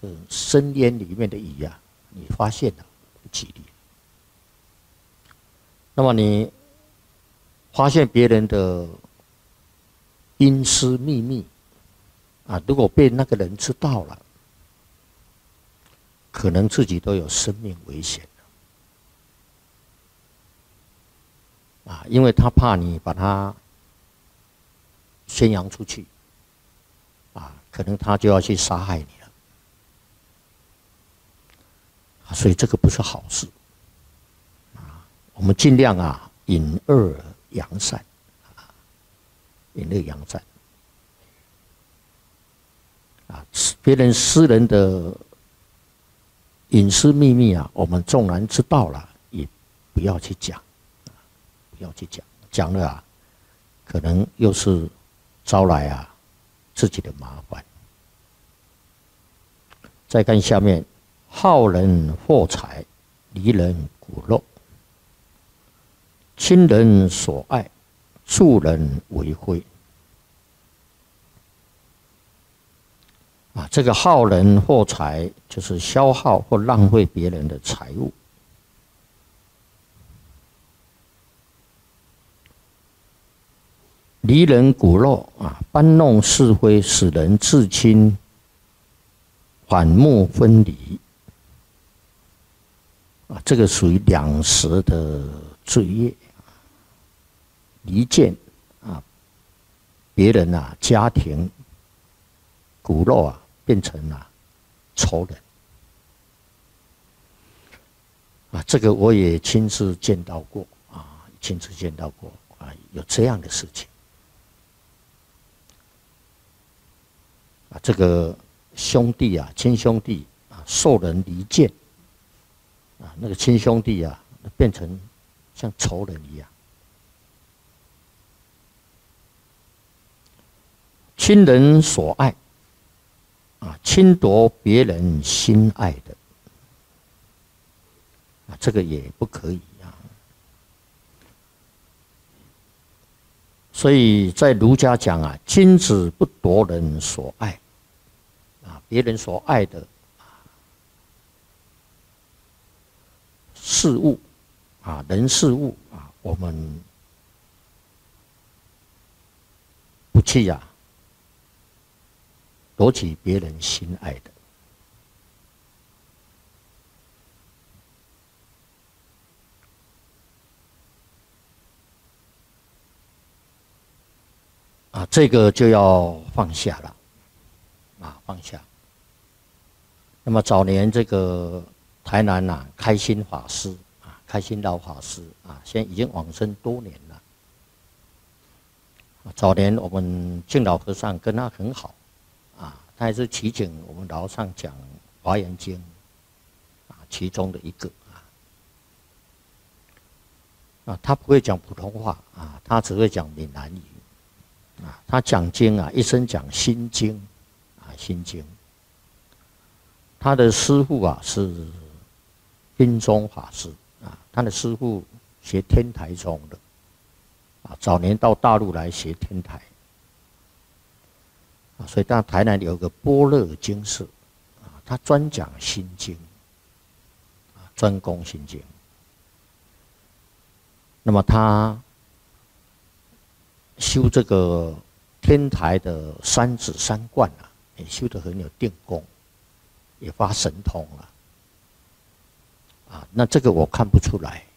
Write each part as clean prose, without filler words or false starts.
深渊里面的鱼啊，你发现了，不吉利。那么你发现别人的阴私秘密啊，如果被那个人知道了，可能自己都有生命危险了啊，因为他怕你把他宣扬出去啊，可能他就要去杀害你了啊，所以这个不是好事啊。我们尽量啊，隐恶扬善啊，隐恶扬善啊，别人私人的隐私秘密啊，我们纵然知道了，也不要去讲，不要去讲，讲了啊，可能又是招来啊自己的麻烦。再看下面，好人获财，离人骨肉，亲人所爱，助人为非。啊，这个好人获财就是消耗或浪费别人的财物。离人骨肉啊，搬弄是非，使人至亲反目分离。啊，这个属于两舌的罪业，离间啊，别人啊，家庭骨肉啊，变成了仇人啊！这个我也亲自见到过啊，亲自见到过啊，有这样的事情啊！这个兄弟啊，亲兄弟啊，受人离间啊，那个亲兄弟啊，变成像仇人一样。亲人所爱。啊，侵夺别人心爱的啊，这个也不可以啊。所以在儒家讲啊，君子不夺人所爱啊，别人所爱的事物啊，人事物啊，我们不去啊夺取别人心爱的啊，这个就要放下了啊，放下。那么早年这个台南啊，开心法师啊，开心老法师啊，现在已经往生多年了。早年我们敬老和尚跟他很好。他也是提醒我们老上讲《华严经》啊，其中的一个啊，他不会讲普通话啊，他只会讲闽南语啊。他讲经啊，一生讲心经啊，心经。他的师父啊是宾宗法师啊，他的师父学天台宗的啊，早年到大陆来学天台。啊，所以到台南有个般若经寺啊，他专讲心经啊，专攻心经。那么他修这个天台的三指三观啊，也修得很有定功，也发神通了啊。那这个我看不出来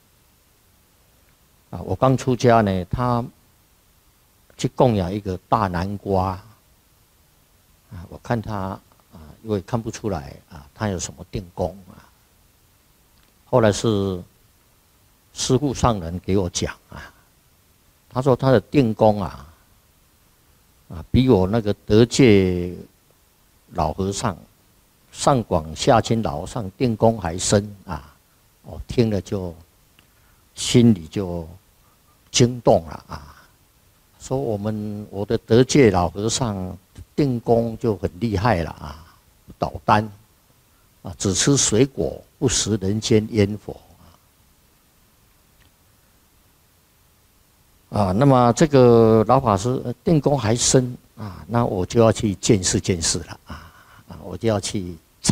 啊。我刚出家呢，他去供养一个大南瓜。我看他啊，因为看不出来啊，他有什么定功啊。后来是师父上人给我讲啊，他说他的定功啊，比我那个德界老和尚、上广下清老和尚定功还深啊。我听了就心里就惊动了啊，说我的德界老和尚。定功就很厉害了啊，不捣蛋啊，只吃水果，不食人间烟火啊。那么这个老法师定功还深啊，那我就要去见识见识了啊。 我就要去